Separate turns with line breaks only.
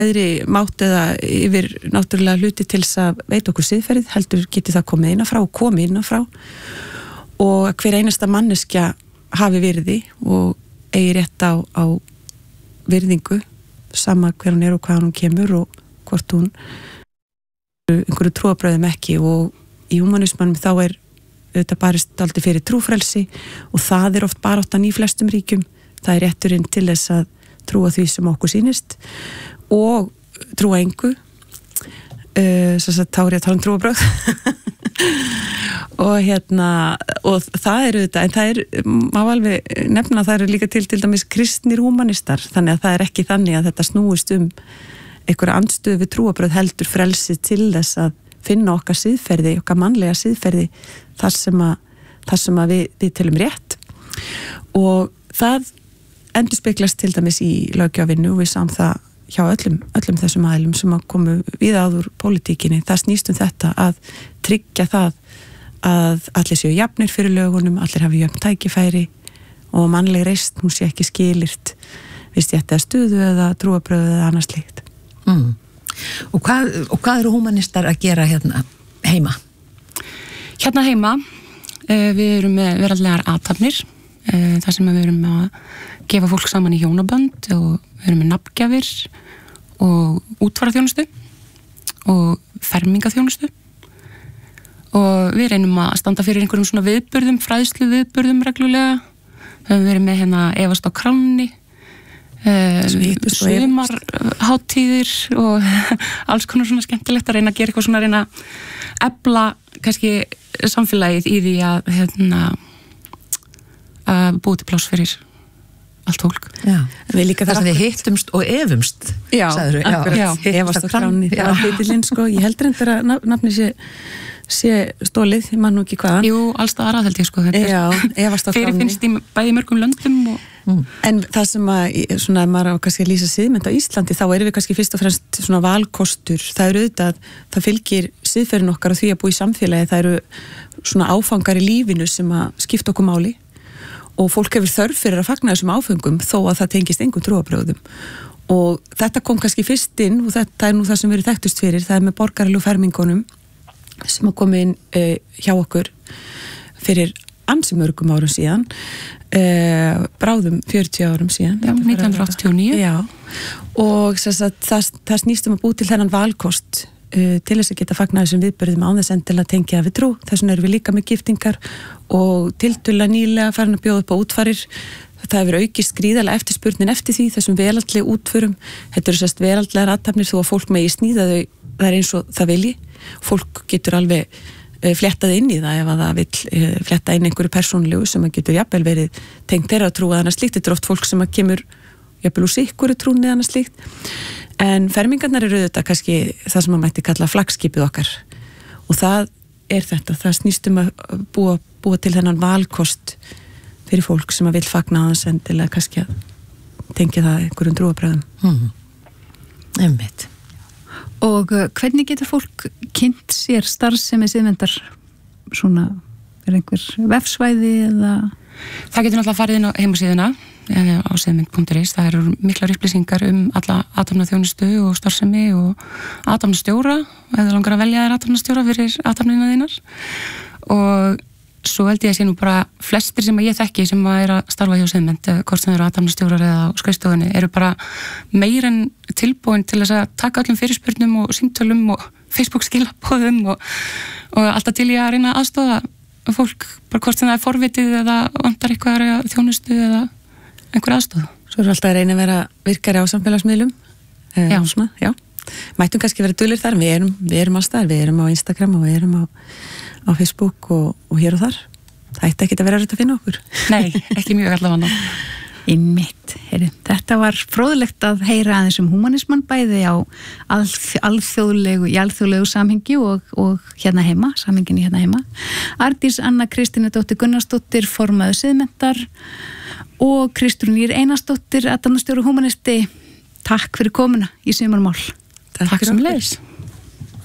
mátt eða yfir náttúrulega hluti til þess að veita okkur siðferðið, heldur geti það komið inn á frá og komið inn á frá og hver einasta manneskja hafi virði og eigi rétt á virðingu sama hver hún og hvað hún kemur og hvort hún einhverju trúarbrögðum ekki og í humanismanum þá auðvitað barist aldrei fyrir trúfrelsi og það oft baráttan í flestum ríkjum, það rétturinn til þess að trúa því sem okkur sýnist og trúa engu þá ég að tala trúarbrögð og það auðvitað, en það má alveg nefna að það líka til dæmis kristnir humanistar, þannig að það ekki þannig að þetta snúist einhverja andstöðu við trúarbrögð heldur frelsi til þess að finna okkar siðferði, okkar mannlega siðferði þar sem að við telum rétt og það endurspeglast til dæmis í löggjafarvinnu og við sáum það hjá öllum þessum aðilum sem að komu við áður pólitíkinni. Það snýst þetta að tryggja það að allir séu jafnir fyrir lögunum, allir hafi jöfn tækifæri og mannleg reisn, hún sé ekki skilyrt við stétta stöðu eða trúarbrögð eða annars slíkt.
Og hvað eru humanistar að gera hérna heima?
Hérna heima, við erum með veraldlegar athafnir, þar sem við erum að gefa fólk saman í hjónabönd og við erum með nafngjafir og útfararþjónustu og fermingaþjónustu og við reynum að standa fyrir einhverjum svona viðburðum, fræðslu viðburðum reglulega. Við höfum verið með hérna efast á kránni, sumarhátíðir og alls konar svona skemmtilegt að reyna að gera eitthvað svona, reyna að efla kannski samfélagið í því að búi til pláss fyrir allt fólk.
Já. Við líka þar sem við hittumst og efumst.
Já, efast á kránni. Já, hitillinn sko, ég heldur endur að nafni sé stólið, ég man nú ekki hvaðan.
Jú, allstaðar að held ég sko.
Já, efast á kránni.
Fyrirfinnst í bæði mörgum löndum og
En það sem svona, maður á kannski að lýsa siðmennt á Íslandi, þá erum við kannski fyrst og fremst svona valkostur. Það auðvitað, það fylgir siðferðin okkar og því að búa í samfélagi, það eru svona áfangar í lífinu sem að skipta okkur máli og fólk hefur þörf fyrir að fagna þessum áfengum þó að það tengist engum trúarbrögðum. Og þetta kom kannski fyrst inn og þetta nú það sem við erum þekktust fyrir, það með borgaralegu fermingunum sem að koma inn hjá okkur fyrir ansi mörgum árum síðan, bráðum 40 árum síðan.
Já, 1989.
Já, og það snýst að búi til þennan valkost til þess að geta fagnað þessum viðburðum án þess endilega að tengja við trú. Þess vegna erum við líka með giftingar og tiltölulega nýlega farin að bjóða upp á útfarir. Það hefur aukist gríðarlega eftirspurnin eftir því, þessum veraldlegu útförum. Þetta eru veraldlegar athafnir þó að fólk megi sníða þau, það eins og það vilji. Fólk getur alveg fléttað inn í það ef að það vill flétta inn einhverju persónlegu sem að getur jafnvel verið tengt þeirra trú að annars slíkt. Þetta oft fólk sem að kemur jafnvel úr sikkur trúni annars slíkt. En fermingarnar eru þetta kannski það sem að mætti kalla flaggskipið okkar og það þetta, það snýst að búa til þennan valkost fyrir fólk sem að vill fagna aðeins endilega kannski að tengja það einhverjum trúarbrögðum.
Einmitt.
Og hvernig getur fólk kynnt sér starfsemi siðmenntar? Svona, einhver vefsvæði eða?
Það getur náttúrulega farið inn á heimasíðuna á siðmennt.is. Það eru miklar upplýsingar alla athafnaþjónustu og starfsemi og athafnastjóra, ef þú langar að velja þér athafnastjóra fyrir athafnina þínar. Og svo held ég að sé nú bara flestir sem ég þekki sem að starfa hjá siðmennt, hvort sem eru athafnastjórar eða á skrifstofunni, eru bara meir en tilbúin til þess að taka öllum fyrirspurnum og símtölum og Facebook skilabóðum og alltaf til ég að reyna að aðstoða fólk, bara hvort sem það forvitið eða vantar eitthvað þjónustu eða einhver aðstoð.
Svo eru alltaf að reyna að vera virkari á samfélagsmiðlum. Já. Mættum kannski vera duglir þar, við erum alltaf, við erum á Instagram og við erum á Facebook og hér og þar. Það ætti ekki að vera erfitt að finna okkur.
Nei, ekki mjög allavega.
Einmitt, þetta var fróðlegt að heyra aðeins humanismann bæði á alþjóðlegu samhengi og hérna heima, samhenginu hérna heima. Arndís Anna Kristínadóttir Gunnarsdóttir, formaður siðmenntar og Kristrún Ýr Einarsdóttir, athafnastjóri humanisti. Takk fyrir komuna í Sumarmál.
Takk sem leiðis.